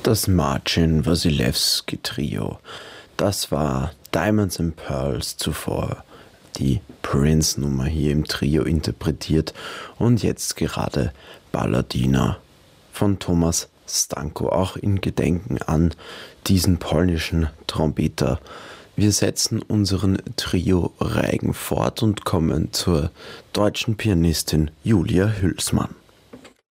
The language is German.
Das Marcin Wasilewski Trio, das war Diamonds and Pearls zuvor, die Prince-Nummer hier im Trio interpretiert und jetzt gerade Balladina von Thomas Stanko, auch in Gedenken an diesen polnischen Trompeter. Wir setzen unseren Trio-Reigen fort und kommen zur deutschen Pianistin Julia Hülsmann.